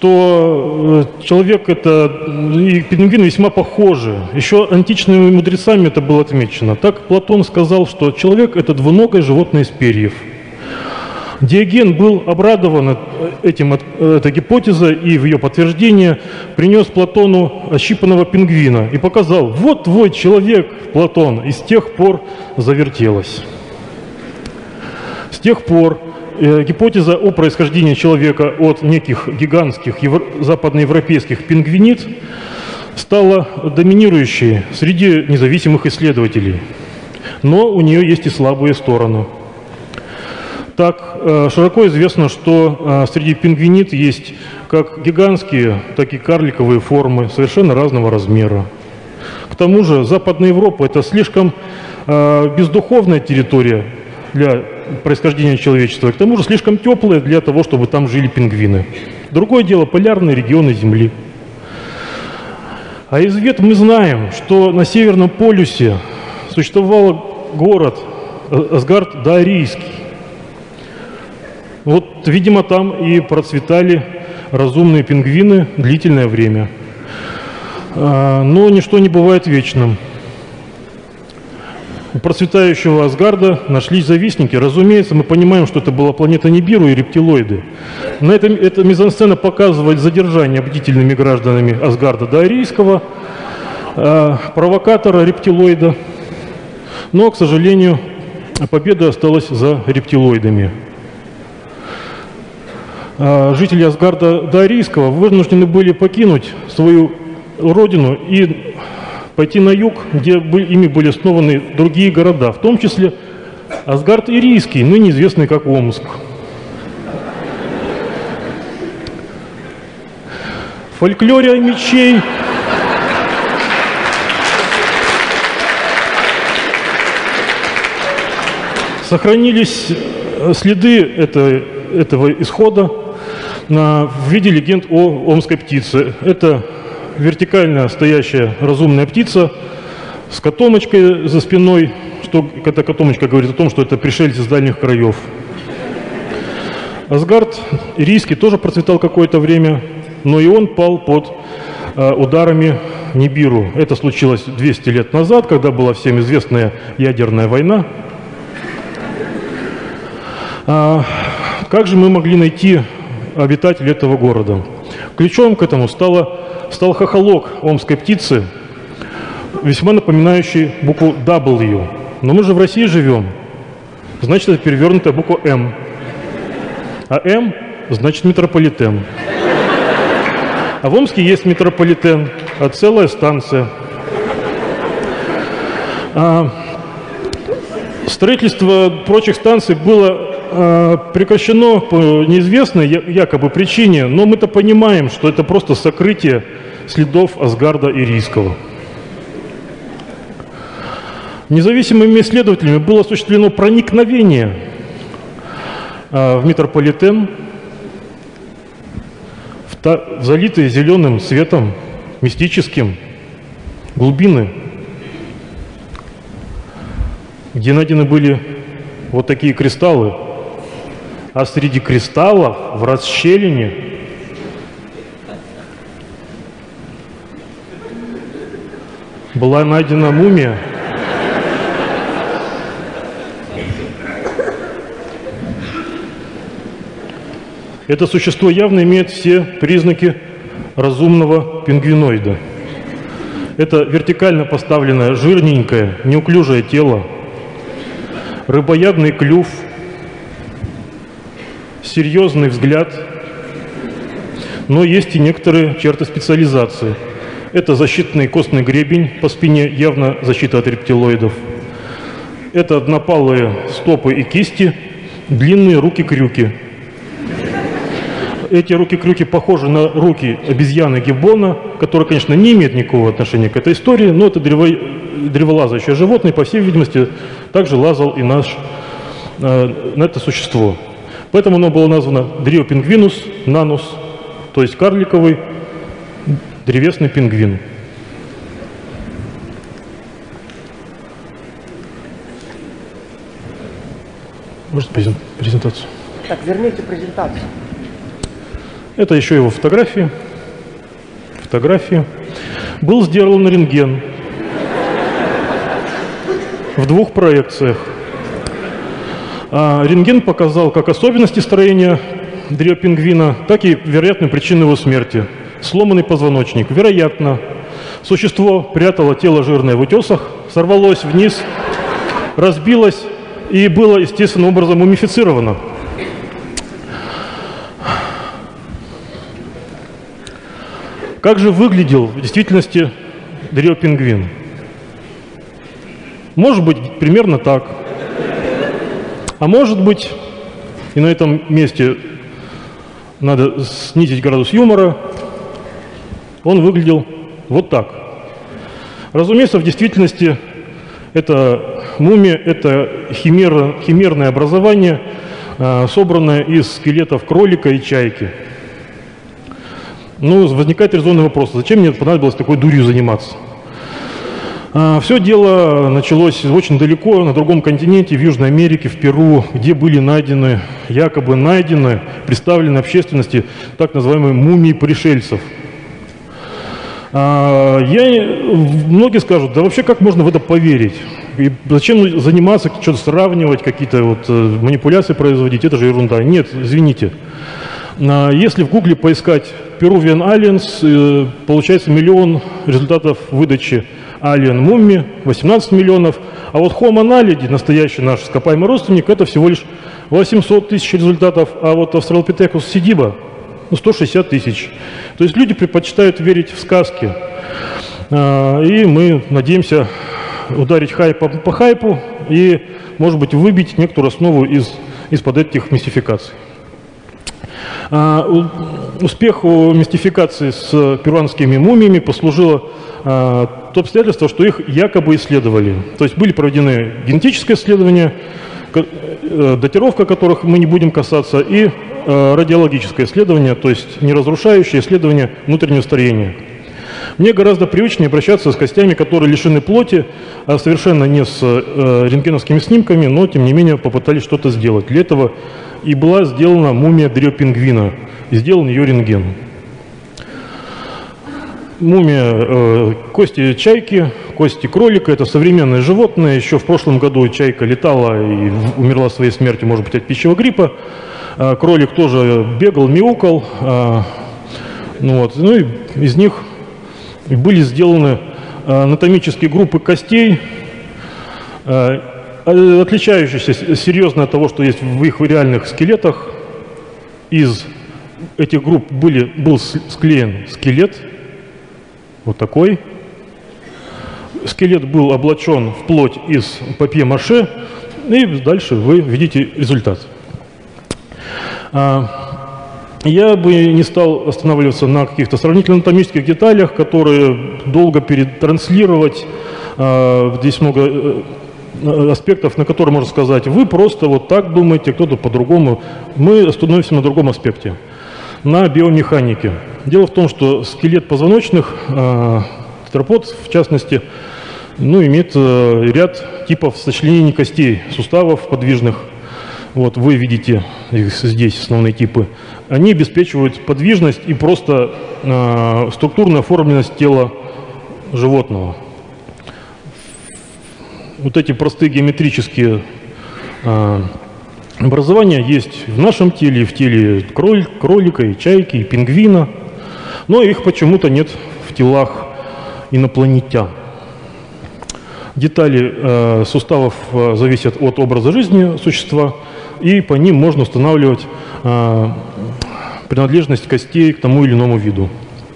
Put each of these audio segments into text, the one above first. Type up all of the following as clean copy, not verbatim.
что человек это и пингвин весьма похожи. Еще античными мудрецами это было отмечено. Так Платон сказал, что человек это двуногое животное из перьев. Диоген был обрадован этой гипотезой и в ее подтверждение принес Платону ощипанного пингвина и показал: вот твой человек, Платон, и с тех пор завертелось. С тех пор гипотеза о происхождении человека от неких гигантских западноевропейских пингвинид стала доминирующей среди независимых исследователей. Но у нее есть и слабые стороны. Так, широко известно, что среди пингвинид есть как гигантские, так и карликовые формы совершенно разного размера. К тому же Западная Европа – это слишком бездуховная территория для происхождения человечества, и к тому же слишком теплая для того, чтобы там жили пингвины. Другое дело – полярные регионы Земли. А из вет мы знаем, что на Северном полюсе существовал город Асгард-Даарийский. Вот, видимо, там и процветали разумные пингвины длительное время. Но ничто не бывает вечным. У процветающего Асгарда нашлись завистники. Разумеется, мы понимаем, что это была планета Нибиру и рептилоиды. На этом эта мизансцена показывает задержание бдительными гражданами Асгарда Даарийского, провокатора рептилоида. Но, к сожалению, победа осталась за рептилоидами. Жители Асгарда Даарийского вынуждены были покинуть свою родину и пойти на юг, где ими были основаны другие города, в том числе Асгард Ирийский, ныне известный как Омск. В фольклоре мечей сохранились следы этого исхода в виде легенд о омской птице. Это вертикально стоящая разумная птица с котомочкой за спиной. Эта котомочка говорит о том, что это пришельцы с дальних краев. Асгард Ирийский тоже процветал какое-то время, но и он пал под ударами Нибиру. Это случилось 200 лет назад, когда была всем известная ядерная война. Как же мы могли найти обитателей этого города? Ключом к этому стал хохолок омской птицы, весьма напоминающий букву W. Но мы же в России живем, значит, это перевернутая буква М. А М значит метрополитен. А в Омске есть метрополитен, а целая станция. Строительство прочих станций было прекращено по неизвестной якобы причине, но мы-то понимаем, что это просто сокрытие следов Асгарда Ирийского. Независимыми исследователями было осуществлено проникновение в метрополитен, в залитые зеленым светом, мистическим, глубины, где найдены были вот такие кристаллы. А среди кристаллов в расщелине была найдена мумия. Это существо явно имеет все признаки разумного пингвиноида. Это вертикально поставленное, жирненькое, неуклюжее тело, рыбоядный клюв, серьезный взгляд, но есть и некоторые черты специализации. Это защитный костный гребень по спине, явно защита от рептилоидов. Это однопалые стопы и кисти, длинные руки-крюки. Эти руки-крюки похожи на руки обезьяны Гиббона, которая, конечно, не имеет никакого отношения к этой истории, но это древолазающее животное, по всей видимости, также лазал и на это существо. Поэтому оно было названо Дриопингвинус нанус, то есть карликовый древесный пингвин. Может презентацию? Так, верните презентацию. Это еще его фотографии. Был сделан рентген в 2 проекциях. Рентген показал как особенности строения дриопингвина, так и вероятную причину его смерти. Сломанный позвоночник. Вероятно, существо прятало тело жирное в утесах, сорвалось вниз, разбилось и было естественным образом мумифицировано. Как же выглядел в действительности дриопингвин? Может быть, примерно так. А может быть, и на этом месте надо снизить градус юмора, он выглядел вот так. Разумеется, в действительности это мумия, это химерное образование, собранное из скелетов кролика и чайки. Ну, возникает резонный вопрос, зачем мне понадобилось такой дурью заниматься? Все дело началось очень далеко, на другом континенте, в Южной Америке, в Перу, где были найдены, якобы найдены, представлены общественности так называемые мумии пришельцев. Многие скажут, да вообще как можно в это поверить? И зачем заниматься, что-то сравнивать, какие-то вот манипуляции производить? Это же ерунда. Нет, извините. Если в Гугле поискать Peruvian Aliens, получается 1 миллион результатов выдачи Alien Mummy, 18 миллионов. А вот Homo naledi, настоящий наш ископаемый родственник, это всего лишь 800 тысяч результатов. А вот Australopithecus sediba 160 тысяч. То есть люди предпочитают верить в сказки. И мы надеемся ударить хайпом по хайпу и, может быть, выбить некоторую основу из-под этих мистификаций. Успеху мистификации с перуанскими мумиями послужило то обстоятельство, что их якобы исследовали. То есть были проведены генетические исследования, датировка которых мы не будем касаться, и радиологическое исследование, то есть неразрушающее исследование внутреннего строения. Мне гораздо привычнее обращаться с костями, которые лишены плоти, а совершенно не с рентгеновскими снимками, но тем не менее попытались что-то сделать. Для этого и была сделана мумия дриопингвина, и сделан ее рентген. Мумия, кости чайки, кости кролика – это современное животное. Еще в прошлом году чайка летала и умерла своей смертью, может быть, от птичьего гриппа. Кролик тоже бегал, мяукал. Ну и из них были сделаны анатомические группы костей, отличающиеся серьезно от того, что есть в их реальных скелетах. Из этих групп был склеен скелет, вот такой. Скелет был облачен в плоть из папье-маше, и дальше вы видите результат. Я бы не стал останавливаться на каких-то сравнительно-анатомических деталях, которые долго перетранслировать. Здесь много аспектов, на которые можно сказать, вы просто вот так думаете, кто-то по-другому. Мы остановимся на другом аспекте, на биомеханике. Дело в том, что скелет позвоночных, тетрапод в частности, имеет ряд типов сочленений костей, суставов подвижных. Вот вы видите их здесь, основные типы. Они обеспечивают подвижность и просто структурную оформленность тела животного. Вот эти простые геометрические образования есть в нашем теле, и в теле кролика, и чайки, и пингвина, но их почему-то нет в телах инопланетян. Детали суставов зависят от образа жизни существа, и по ним можно устанавливать принадлежность костей к тому или иному виду.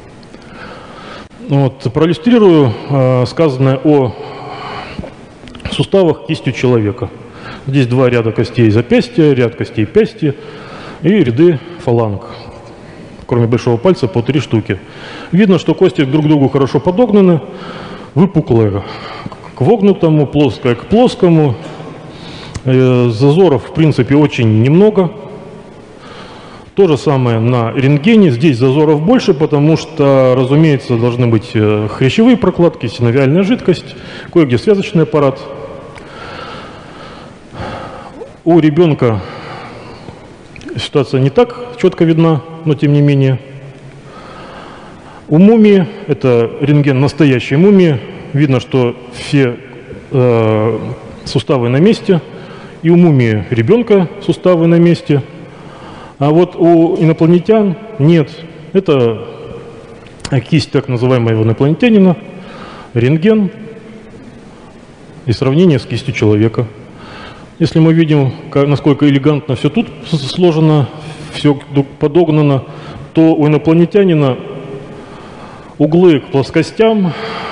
Вот, проиллюстрирую сказанное о суставах кистью человека. Здесь 2 ряда костей запястья, ряд костей пясти и ряды фаланг. Кроме большого пальца по 3 штуки. Видно, что кости друг к другу хорошо подогнаны, выпуклые к вогнутому, плоское к плоскому. Зазоров, в принципе, очень немного. То же самое на рентгене. Здесь зазоров больше, потому что, разумеется, должны быть хрящевые прокладки, синовиальная жидкость, кое-где связочный аппарат. У ребенка ситуация не так четко видна. но тем не менее. У мумии, это рентген настоящей мумии, видно, что все суставы на месте, и у мумии ребенка суставы на месте, а вот у инопланетян нет. Это кисть так называемого инопланетянина, рентген и сравнение с кистью человека. Если мы видим, насколько элегантно все тут сложено, все подогнано, то у инопланетянина углы к плоскостям,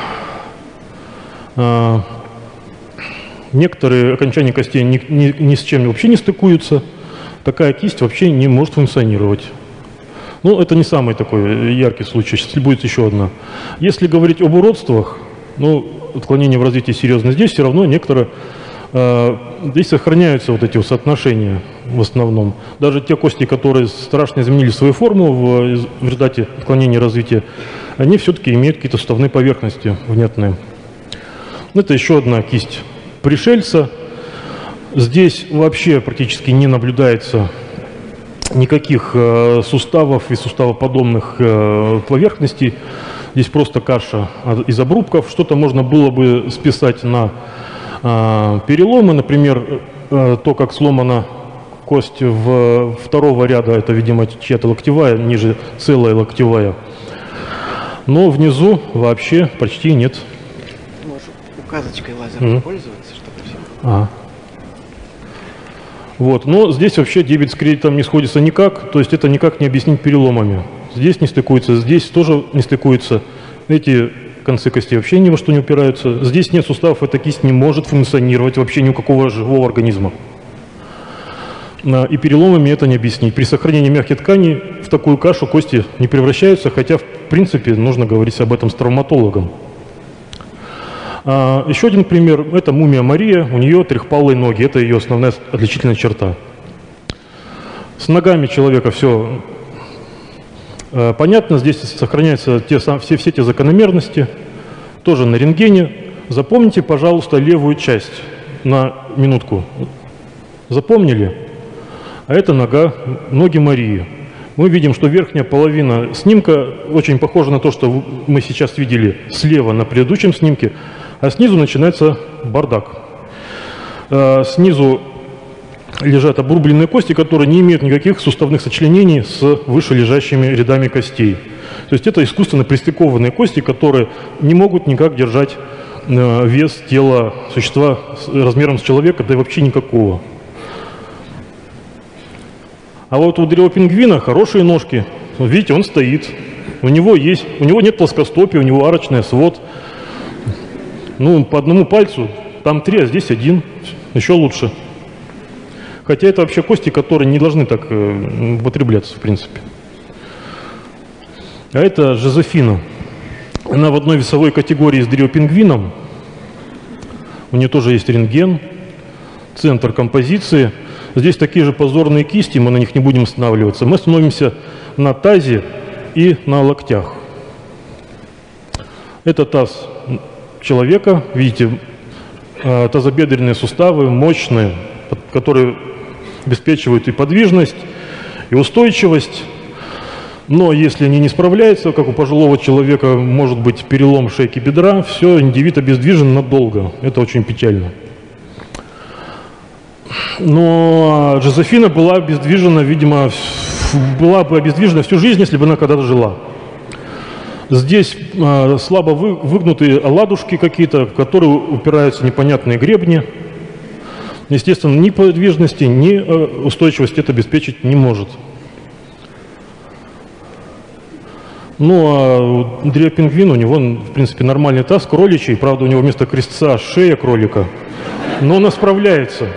некоторые окончания костей ни с чем вообще не стыкуются. Такая кисть вообще не может функционировать. Ну, это не самый такой яркий случай. Сейчас будет еще одна. Если говорить об уродствах, ну, отклонения в развитии серьезно, здесь все равно некоторые, здесь сохраняются вот эти вот соотношения в основном. Даже те кости, которые страшно изменили свою форму в результате отклонения развития, они все-таки имеют какие-то суставные поверхности внятные. Это еще одна кисть пришельца. Здесь вообще практически не наблюдается никаких суставов и суставоподобных поверхностей. Здесь просто каша из обрубков. Что-то можно было бы списать на переломы, например, то, как сломана кость второго ряда, это, видимо, чья-то локтевая, ниже целая локтевая. Но внизу вообще почти нет. Может, указочкой лазерной пользоваться, чтобы все. Вот, но здесь вообще дебет с кредитом не сходится никак, то есть это никак не объяснить переломами. Здесь не стыкуется, здесь тоже не стыкуется. Эти концы кости вообще ни во что не упираются. Здесь нет суставов, эта кисть не может функционировать вообще ни у какого живого организма. И переломами это не объяснить. При сохранении мягких тканей в такую кашу кости не превращаются, хотя в принципе нужно говорить об этом с травматологом. Еще один пример – это мумия Мария, у нее трехпалые ноги, это ее основная отличительная черта. С ногами человека все понятно, здесь сохраняются все те закономерности, тоже на рентгене. Запомните, пожалуйста, левую часть на минутку. Запомнили? А это ноги Марии. Мы видим, что верхняя половина снимка очень похожа на то, что мы сейчас видели слева на предыдущем снимке, а снизу начинается бардак. Снизу лежат обрубленные кости, которые не имеют никаких суставных сочленений с вышележащими рядами костей. То есть это искусственно пристыкованные кости, которые не могут никак держать вес тела существа размером с человека, да и вообще никакого. А вот у древопингвина хорошие ножки. Вот видите, он стоит. У него нет плоскостопия, у него арочный свод. Ну, по одному пальцу, там 3, а здесь 1. Еще лучше. Хотя это вообще кости, которые не должны так употребляться, в принципе. А это Жозефина. Она в одной весовой категории с древопингвином. У нее тоже есть рентген, центр композиции. Здесь такие же позорные кисти, мы на них не будем останавливаться. Мы остановимся на тазе и на локтях. Это таз человека, видите, тазобедренные суставы мощные, которые обеспечивают и подвижность, и устойчивость. Но если они не справляются, как у пожилого человека может быть перелом шейки бедра, все, индивид обездвижен надолго. Это очень печально. Но Жозефина была обездвижена, видимо, была бы обездвижена всю жизнь, если бы она когда-то жила. Здесь слабо выгнутые оладушки какие-то, в которые упираются непонятные гребни. Естественно, ни подвижности, ни устойчивости это обеспечить не может. Ну, а у древопингвина у него, в принципе, нормальный таз, кроличий. Правда, у него вместо крестца шея кролика. Но он справляется.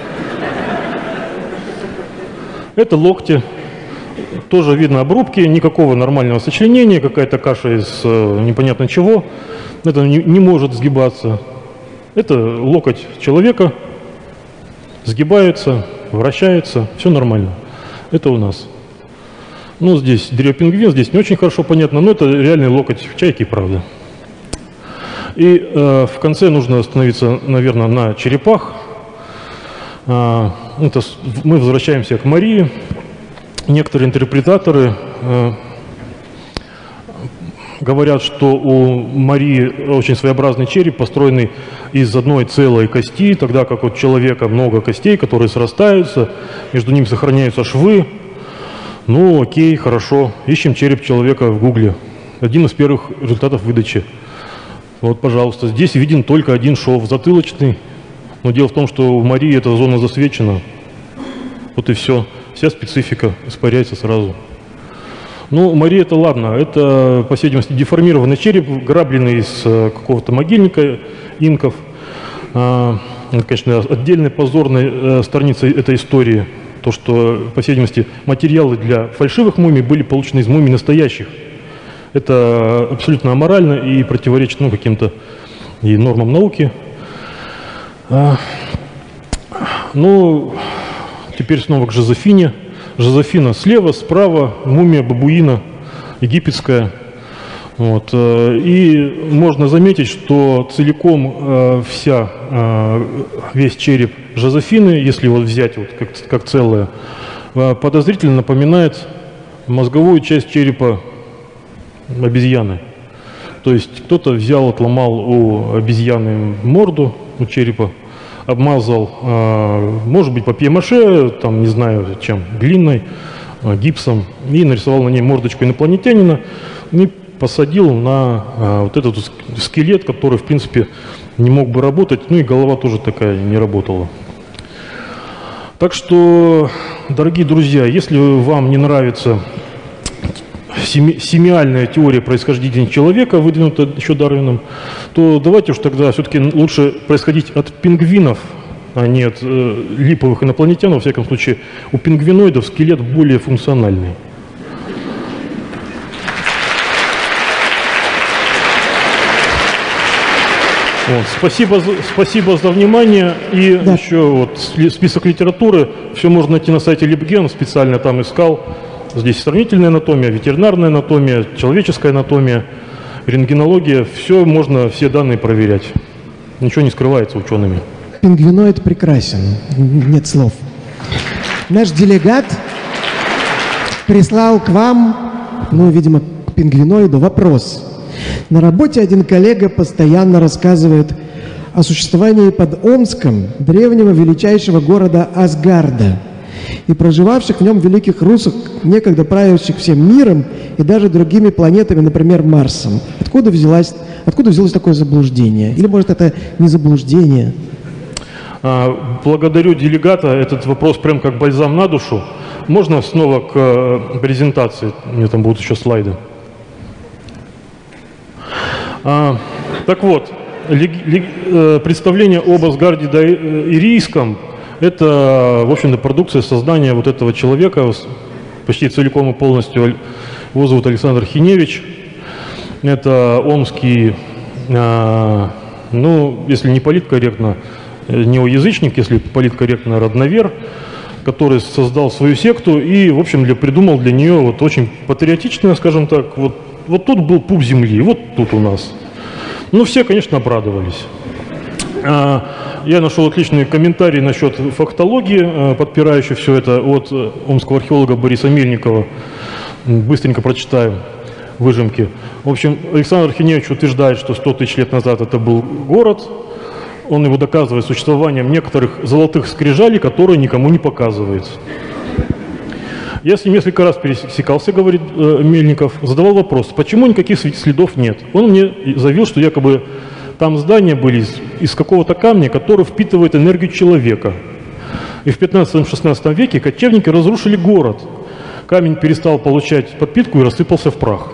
Это локти. Тоже видно обрубки, никакого нормального сочленения, какая-то каша из непонятно чего. Это не может сгибаться. Это локоть человека. Сгибается, вращается, все нормально. Это у нас. Ну, здесь древопингвин, здесь не очень хорошо понятно, но это реальный локоть чайки, правда. И в конце нужно остановиться, наверное, на черепах. Мы возвращаемся к Марии. Некоторые интерпретаторы говорят, что у Марии очень своеобразный череп, построенный из одной целой кости, тогда как у человека много костей, которые срастаются, между ними сохраняются швы. Ну, окей, хорошо. Ищем череп человека в Гугле. Один из первых результатов выдачи. Вот, пожалуйста, здесь виден только один шов, затылочный. Но дело в том, что у Марии эта зона засвечена. Вот и все. Вся специфика испаряется сразу. Ну, у Марии это ладно. Это, по всей видимости, деформированный череп, грабленный из какого-то могильника инков. Это, конечно, отдельной позорной страницей этой истории. То, что, по всей видимости, материалы для фальшивых мумий были получены из мумий настоящих. Это абсолютно аморально и противоречит каким-то и нормам науки. Ну, теперь снова к Жозефине. Жозефина слева, справа, мумия бабуина, египетская. Вот. И можно заметить, что целиком весь череп Жозефины, если его взять вот как целое, подозрительно напоминает мозговую часть черепа обезьяны. То есть кто-то взял, отломал у обезьяны морду, у черепа, обмазал, может быть, папье-маше, там, не знаю чем, глиной, гипсом, и нарисовал на ней мордочку инопланетянина, и посадил на вот этот скелет, который, в принципе, не мог бы работать, ну и голова тоже такая не работала. Так что, дорогие друзья, если вам не нравится семиальная теория происхождения человека, выдвинутая еще Дарвином, то давайте уж тогда все-таки лучше происходить от пингвинов, а не от липовых инопланетян. Во всяком случае, у пингвиноидов скелет более функциональный. Вот. Спасибо за внимание. И да. Еще вот список литературы. Все можно найти на сайте Липген. Специально там искал. Здесь сравнительная анатомия, ветеринарная анатомия, человеческая анатомия, рентгенология. Все можно, все данные проверять. Ничего не скрывается учеными. Пингвиноид прекрасен. Нет слов. Наш делегат прислал к вам, видимо, к пингвиноиду вопрос. На работе один коллега постоянно рассказывает о существовании под Омском древнего величайшего города Асгарда и проживавших в нем великих русах, некогда правящих всем миром и даже другими планетами, например, Марсом. Откуда взялось такое заблуждение? Или, может, это не заблуждение? Благодарю делегата. Этот вопрос прям как бальзам на душу. Можно снова к презентации? У меня там будут еще слайды. Так вот, представление об Асгарде Ирийском – это, в общем-то, продукция создания вот этого человека, почти целиком и полностью. Его зовут Александр Хиневич. Это омский, если не политкорректно, неоязычник, если политкорректно, родновер, который создал свою секту и, в общем, придумал для нее вот очень патриотичное, скажем так, вот тут был пуп земли, вот тут у нас. Все, конечно, обрадовались. Я нашел отличный комментарий насчет фактологии, подпирающий все это, от омского археолога Бориса Мельникова. Быстренько прочитаю выжимки. В общем, Александр Хиневич утверждает, что 100 тысяч лет назад это был город. Он его доказывает существованием некоторых золотых скрижалей, которые никому не показываются. Я с ним несколько раз пересекался, говорит Мельников, задавал вопрос, почему никаких следов нет. Он мне заявил, что якобы там здания были из какого-то камня, который впитывает энергию человека. И в 15-16 веке кочевники разрушили город. Камень перестал получать подпитку и рассыпался в прах.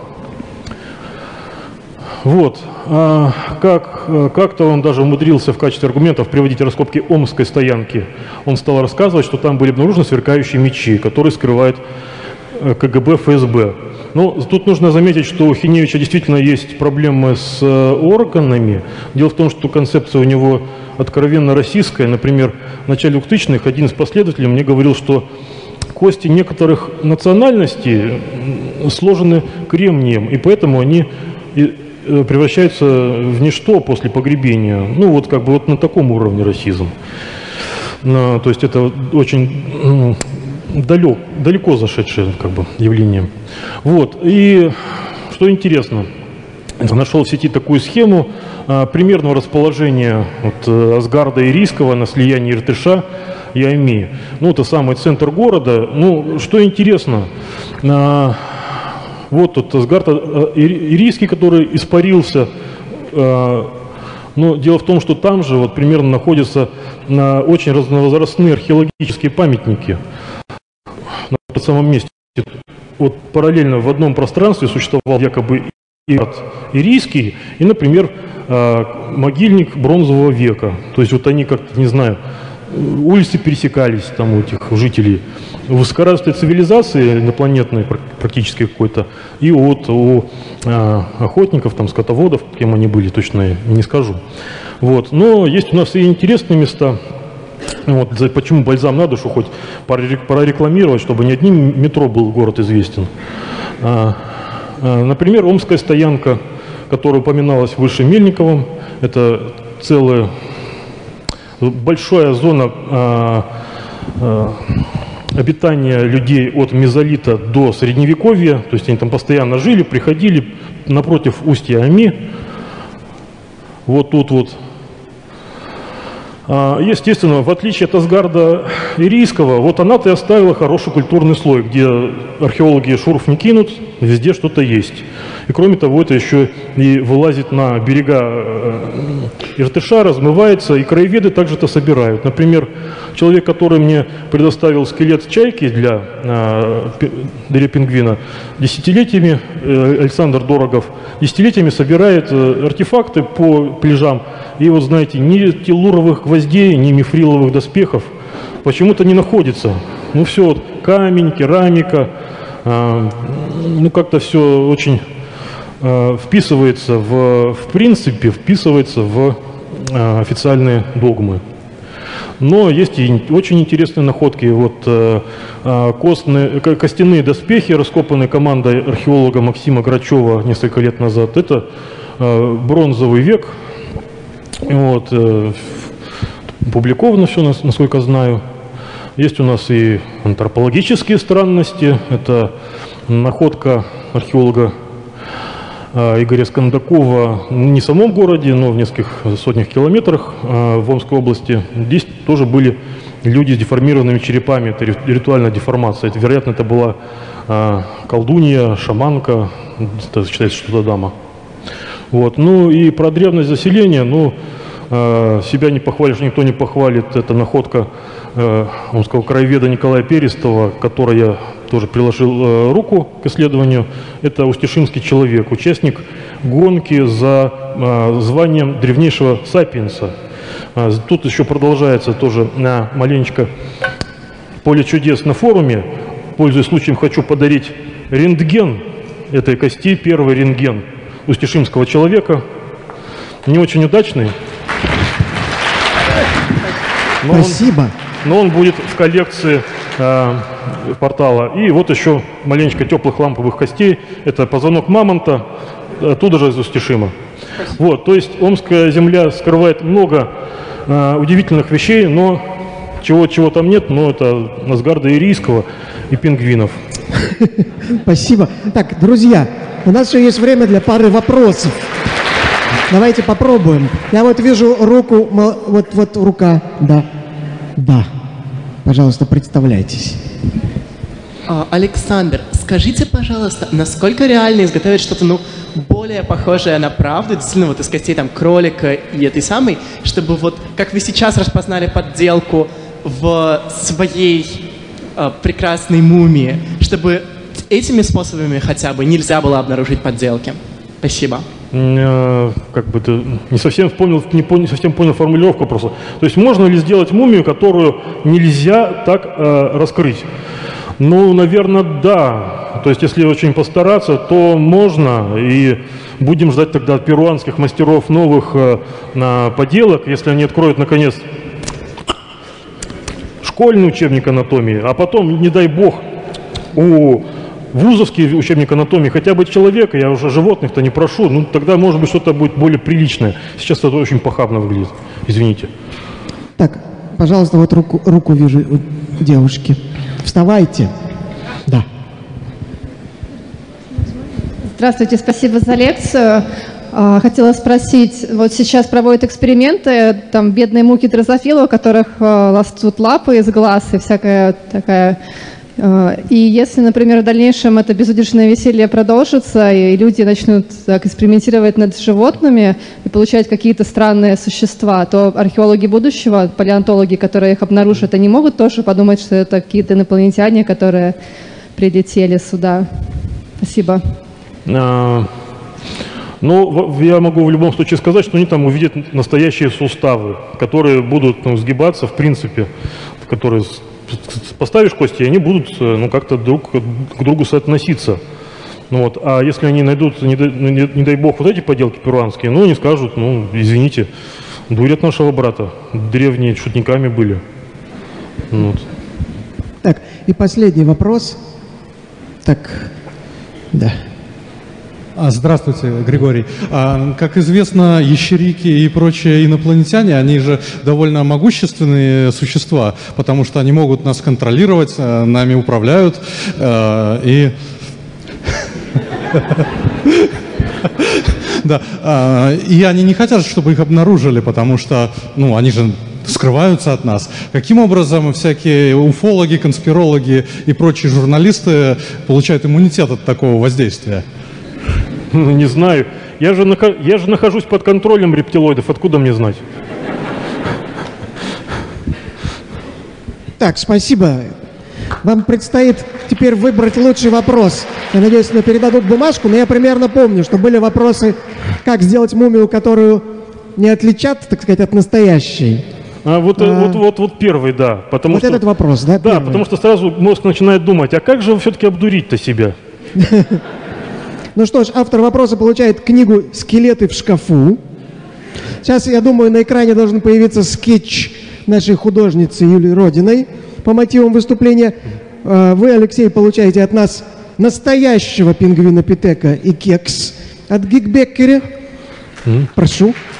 Вот. Как-то он даже умудрился в качестве аргументов приводить раскопки Омской стоянки. Он стал рассказывать, что там были обнаружены сверкающие мечи, которые скрывают КГБ, ФСБ. Тут нужно заметить, что у Хиневича действительно есть проблемы с органами. Дело в том, что концепция у него откровенно российская. Например, в начале 2000-х один из последователей мне говорил, что кости некоторых национальностей сложены кремнием, и поэтому они превращаются в ничто после погребения. На таком уровне расизм. То есть это очень далеко зашедшее как бы явление. Вот. И что интересно, я нашел в сети такую схему примерного расположения Асгарда Ирийского на слиянии Иртыша и Ами. Ну, это самый центр города. Ну, что интересно, вот тут Асгард Ирийский, который испарился. Но дело в том, что там же вот примерно находятся очень разновозрастные археологические памятники на том самом месте. Вот параллельно в одном пространстве существовал якобы Асгард Ирийский и, например, могильник бронзового века. То есть вот они как-то, не знаю, улицы пересекались там у этих жителей. Высокоразвитой цивилизации инопланетной практически какой-то, и вот у охотников, там, скотоводов, кем они были, точно не скажу. Вот. Но есть у нас и интересные места. Вот. Почему бальзам на душу хоть прорекламировать, чтобы не одним метро был город известен. Например, Омская стоянка, которая упоминалась выше Мельниковым. Это целая большая зона обитания людей от мезолита до средневековья, то есть они там постоянно жили, приходили напротив устья Ами, вот тут вот. Естественно, в отличие от Асгарда Ирийского, вот она-то и оставила хороший культурный слой, где археологи шурф не кинут, везде что-то есть. И кроме того, это еще и вылазит на берега Иртыша, размывается, и краеведы также это собирают. Например, человек, который мне предоставил скелет чайки для пингвина, десятилетиями, Александр Дорогов, десятилетиями собирает артефакты по пляжам. И вот знаете, ни теллуровых гвоздей, ни мифриловых доспехов почему-то не находится. Ну все, вот, камень, керамика, ну как-то все очень вписывается в принципе, вписывается в официальные догмы. Но есть и очень интересные находки. Вот костяные доспехи, раскопанные командой археолога Максима Грачева несколько лет назад. Это бронзовый век. Вот, публиковано все, насколько знаю. Есть у нас и антропологические странности. Это находка археолога Игоря Скандакова не в самом городе, но в нескольких сотнях километрах в Омской области. Здесь тоже были люди с деформированными черепами. Это ритуальная деформация. Вероятно, это была колдунья, шаманка, это считается, что это дама. Вот. Ну и про древность заселения, ну, себя не похвалишь, никто не похвалит. Это находка омского краеведа Николая Перестова, которой я тоже приложил руку к исследованию. Это устишимский человек, участник гонки за званием древнейшего сапиенса. Тут еще продолжается тоже маленечко поле чудес на форуме. Пользуясь случаем, хочу подарить рентген этой кости, первый рентген устишимского человека. Не очень удачный. Спасибо. Но он будет в коллекции портала. И вот еще маленечко теплых ламповых костей. Это позвонок мамонта, оттуда же из Устишима. Вот, то есть Омская земля скрывает много удивительных вещей, но чего там нет, но это Асгарда Ирийского и пингвинов. Спасибо. Так, друзья, у нас еще есть время для пары вопросов. Давайте попробуем. Я вот вижу руку, вот рука, да. Да. Пожалуйста, представляйтесь. Александр, скажите, пожалуйста, насколько реально изготовить что-то, более похожее на правду, действительно, вот из костей там кролика и этой самой, чтобы вот, как вы сейчас распознали подделку в своей прекрасной мумии, чтобы этими способами хотя бы нельзя было обнаружить подделки? Спасибо. Как бы ты не совсем понял формулировку просто. То есть можно ли сделать мумию, которую нельзя так раскрыть? Ну, наверное, да. То есть если очень постараться, то можно. И будем ждать тогда от перуанских мастеров новых поделок, если они откроют наконец школьный учебник анатомии, а потом, не дай бог, вузовский учебник анатомии хотя бы человека, я уже животных-то не прошу, ну тогда, может быть, что-то будет более приличное. Сейчас это очень похабно выглядит, извините. Так, пожалуйста, вот руку вижу у девушки. Вставайте. Да. Здравствуйте, спасибо за лекцию. Хотела спросить, вот сейчас проводят эксперименты, там бедные муки дрозофилы, у которых растут лапы из глаз и всякая такая. И если, например, в дальнейшем это безудержное веселье продолжится, и люди начнут так экспериментировать над животными и получать какие-то странные существа, то археологи будущего, палеонтологи, которые их обнаружат, они могут тоже подумать, что это какие-то инопланетяне, которые прилетели сюда. Спасибо. Ну, я могу в любом случае сказать, что они там увидят настоящие суставы, которые будут сгибаться, в принципе, которые поставишь кости, и они будут как-то друг к другу соотноситься. Вот. А если они найдут, не дай бог, вот эти поделки перуанские, они скажут, извините, дурят нашего брата, древние шутниками были. Вот. Так, и последний вопрос. Так, да. Здравствуйте, Григорий. Как известно, ящерики и прочие инопланетяне, они же довольно могущественные существа, потому что они могут нас контролировать, нами управляют. И они не хотят, чтобы их обнаружили, потому что, они же скрываются от нас. Каким образом всякие уфологи, конспирологи и прочие журналисты получают иммунитет от такого воздействия? Не знаю. Я же нахожусь под контролем рептилоидов. Откуда мне знать? Так, спасибо. Вам предстоит теперь выбрать лучший вопрос. Я надеюсь, мне передадут бумажку, но я примерно помню, что были вопросы, как сделать мумию, которую не отличат, так сказать, от настоящей. Вот первый, да. Вот этот вопрос, да? Да, первый. потому что сразу мозг начинает думать, а как же все-таки обдурить-то себя? Ну что ж, автор вопроса получает книгу «Скелеты в шкафу». Сейчас, я думаю, на экране должен появиться скетч нашей художницы Юлии Родиной по мотивам выступления. Вы, Алексей, получаете от нас настоящего пингвина Питека и кекс от Гигбеккере. Прошу.